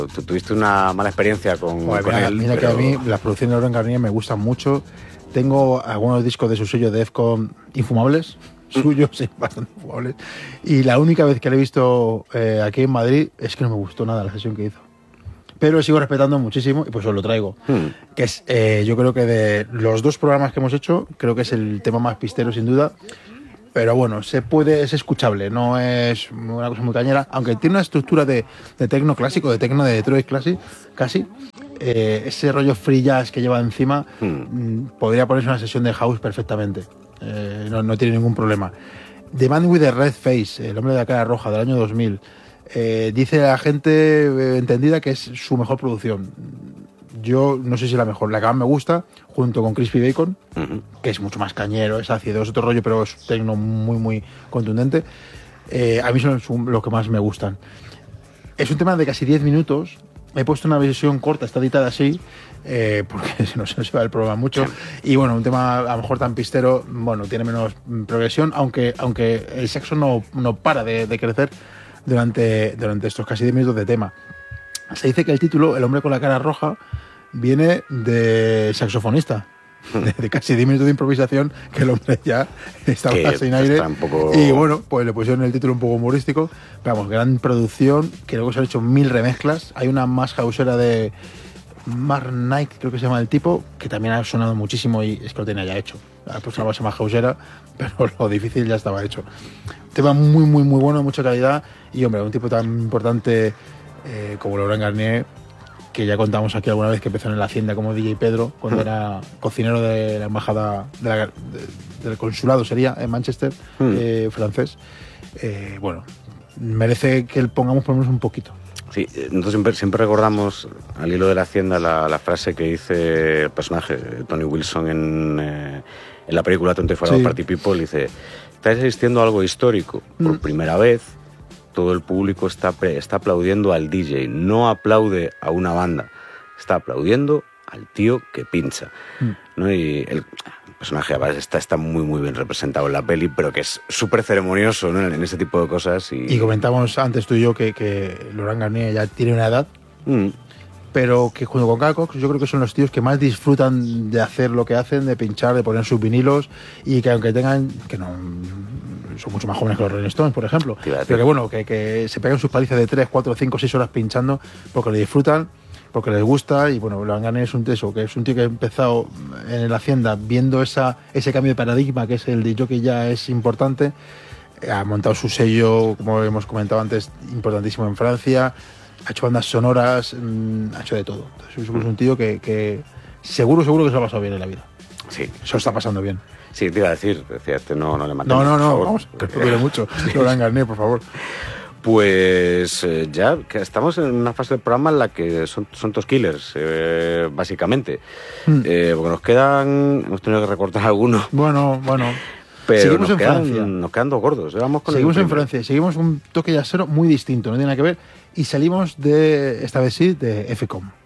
Tú tuviste una mala experiencia con él. Mira que a mí las producciones de Laurent Garnier me gustan mucho. Tengo algunos discos de su sello de Defcon infumables, suyos, sí, bastante infumables. Y la única vez que le he visto aquí en Madrid es que no me gustó nada la sesión que hizo. Pero sigo respetando muchísimo y pues os lo traigo. Que es, yo creo que de los 2 programas que hemos hecho, creo que es el tema más pistero sin duda. Pero bueno, es escuchable, no es una cosa muy cañera, aunque tiene una estructura de tecno clásico, de tecno de Detroit casi. Ese rollo free jazz que lleva encima podría ponerse una sesión de house perfectamente. No tiene ningún problema. The Man with the Red Face, el hombre de la cara roja, del año 2000, dice la gente entendida que es su mejor producción. Yo no sé si la mejor, la que más me gusta, junto con Crispy Bacon, que es mucho más cañero, es ácido, es otro rollo, pero es tecno muy, muy contundente. A mí son los que más me gustan. Es un tema de casi 10 minutos. He puesto una versión corta, está editada así, porque se nos va el programa mucho. Y bueno, un tema a lo mejor tan pistero, bueno, tiene menos progresión, aunque el saxo no para de crecer durante estos casi 10 minutos de tema. Se dice que el título, El hombre con la cara roja, viene de saxofonista, de casi 10 minutos de improvisación, que el hombre ya estaba sin aire. Y bueno, pues le pusieron el título un poco humorístico. Pero vamos, gran producción, que luego se han hecho 1000 remezclas. Hay una más hausera de Mark Knight, creo que se llama el tipo, que también ha sonado muchísimo y es que lo tenía ya hecho. Ha puesto una base más hausera, pero lo difícil ya estaba hecho. Tema muy, muy, muy bueno, de mucha calidad. Y hombre, un tipo tan importante como Laurent Garnier, que ya contamos aquí alguna vez que empezó en la Hacienda como DJ Pedro, cuando era cocinero de la embajada del consulado, sería, en Manchester, francés. Bueno, merece que pongamos por lo menos un poquito. Sí, nosotros siempre recordamos, al hilo de la Hacienda, la frase que dice el personaje, Tony Wilson, en la película 24 Hour Party People, dice: está existiendo algo histórico. Por primera vez, todo el público está aplaudiendo al DJ, no aplaude a una banda, está aplaudiendo al tío que pincha. ¿No? Y el personaje está muy, muy bien representado en la peli, pero que es súper ceremonioso, ¿no? En ese tipo de cosas. Y comentamos antes tú y yo que Laurent Garnier ya tiene una edad, pero que junto con Carl Cox yo creo que son los tíos que más disfrutan de hacer lo que hacen, de pinchar, de poner sus vinilos, y que aunque tengan, que no son mucho más jóvenes que los Rolling Stones, por ejemplo, pero que bueno, que se pegan sus palizas de 3, 4, 5, 6 horas pinchando porque le disfrutan, porque les gusta. Y bueno, Laurent Garnier es un tío que ha empezado en la Hacienda viendo ese cambio de paradigma, que es el de jockey, ya es importante. Ha montado su sello, como hemos comentado antes, importantísimo en Francia. Ha hecho bandas sonoras, ha hecho de todo. Entonces, es un tío que seguro que se lo ha pasado bien en la vida. Sí. Se lo está pasando bien. Sí, te iba a decir, no le matemos. No, vamos, que lo quiero mucho. Laurent Garnier, por favor. Pues ya que estamos en una fase del programa en la que son todos killers, básicamente. Porque hemos tenido que recortar algunos. Bueno. Pero seguimos en Francia. Nos quedan dos gordos. Seguimos en Francia, seguimos un toque jazzero muy distinto, no tiene nada que ver. Y salimos esta vez sí, de FCOM.